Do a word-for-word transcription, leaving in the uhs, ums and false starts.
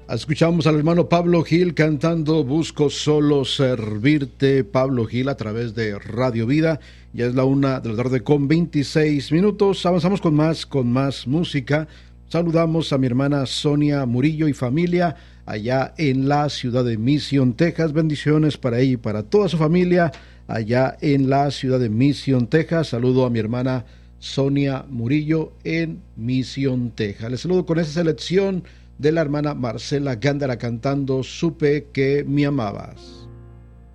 Escuchamos al hermano Pablo Gil cantando Busco solo servirte. Pablo Gil a través de Radio Vida. Ya es la una de la tarde con veintiséis minutos. Avanzamos con más, con más música. Saludamos a mi hermana Sonia Murillo y familia allá en la ciudad de Mission, Texas. Bendiciones para ella y para toda su familia allá en la ciudad de Mission, Texas. Saludo a mi hermana Sonia Murillo en Mission, Texas. Les saludo con esa selección de la hermana Marcela Gándara cantando Supe que me amabas.